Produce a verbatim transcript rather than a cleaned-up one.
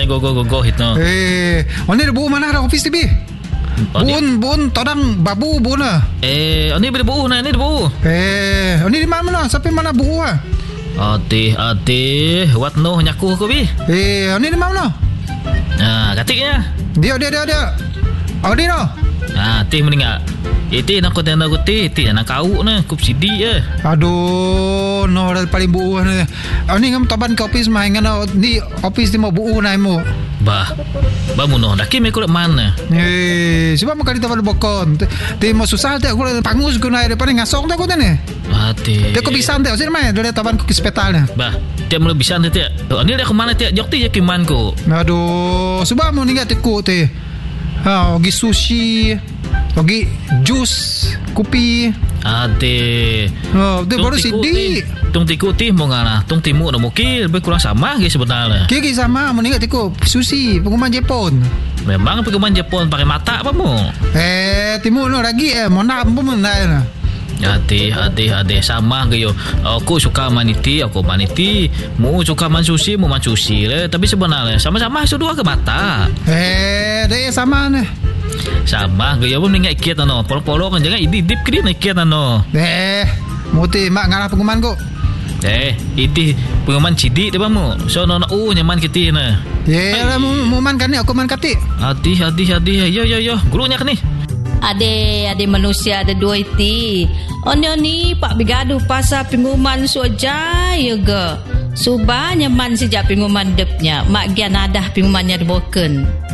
go go go go hit no. Eh, oni ada buah mana ada office T B? Bun bun todang babu bun ah. Eh, oni boleh buuh nah, ni ada buuh. Eh, oni di mana? Sampai mana buuh ah? Ati ati, wat no nyakuh ko bi. Eh, oni di mana? Ah, katiknya. Dia dia dia dia. Oh dia no. Ah, teh meninggal. Itu nak kau tanda kau teh, teh nak kau na, kup sidi je. Aduh, no dah paling buuh ni. Oni ngam taban ke office mai ngana ni office ni mau buuh nai mo. Bah, bah muno dah kimi kulit mana? Eh, sebab mau kali taban bokon. Teh mau susah teh aku pangus ku nai depan ngasong teh aku teh ni. Ati. Dia kau bisa teh, sini mai dari taban ku ke hospital ni. Bah, dia mula bisa teh teh. Ni dia ke mana teh? Jok teh ke man ko. Aduh, sebab mau ninggal teh ku teh. Ha, pergi sushi, pergi jus, kopi. Ade. Oh, dia baru sidi. Tung tiku tih mau ngana, tung timu dah mungkin lebih kurang sama ke sebenarnya. Kiki sama, mau ninggal tiku sushi, pengumuman Jepun. Memang pengumuman Jepun pakai mata apa mu? Eh, timu no lagi eh, mau nak pun nak na. Hati, hati, hati sama ke yo. Aku suka maniti, aku maniti. Mu suka man sushi, mu man sushi le. Tapi sebenarnya sama-sama dua ke mata. Eh, dia sama ni. Sama ke yo pun ingat ikat ano. Polo-polo kan jangan idip ke dia ikat ano. Eh, muti mak ngarah pengumuman ko. Eh, itu pengumuman cidik dia bamu. So nona u nyaman kita na. Ye, lah mu man kan ni aku man kati. Hati, hati, hati. Yo yo yo, gurunya kan ni. Ade, ade manusia ada dua iti. Ono ni pak bigaduh pasal pengumuman soja ya ge. Subah nyaman sejak pengumuman depnya. Mak gian adah pengumumannya diboken.